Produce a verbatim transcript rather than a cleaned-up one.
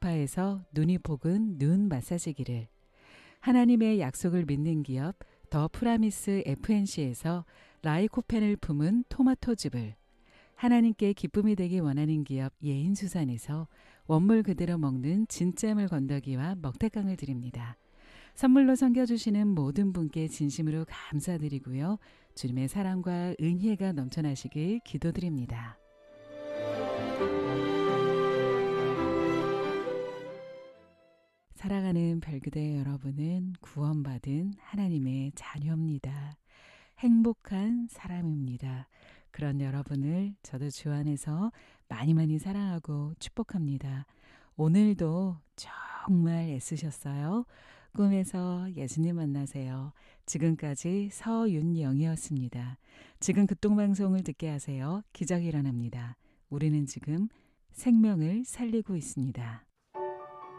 스파에서 눈이 복은 눈 마사지기를, 하나님의 약속을 믿는 기업 더 프라미스 에프엔씨에서 라이코펜을 품은 토마토즙을, 하나님께 기쁨이 되기 원하는 기업 예인수산에서 원물 그대로 먹는 진짜물 건더기와 먹태깡을 드립니다. 선물로 섬겨주시는 모든 분께 진심으로 감사드리고요. 주님의 사랑과 은혜가 넘쳐나시길 기도드립니다. 사랑하는 별그대 여러분은 구원받은 하나님의 자녀입니다. 행복한 사람입니다. 그런 여러분을 저도 주 안에서 많이 많이 사랑하고 축복합니다. 오늘도 정말 애쓰셨어요. 꿈에서 예수님 만나세요. 지금까지 서윤영이었습니다. 지금 극동방송을 듣게 하세요. 기적이 일어납니다. 우리는 지금 생명을 살리고 있습니다.